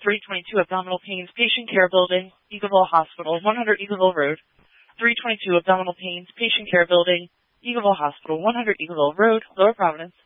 322 Abdominal Pains Patient Care Building, Eagleville Hospital, 100 Eagleville Road. 322 Abdominal Pains Patient Care Building, Eagleville Hospital, 100 Eagleville Road, Lower Providence.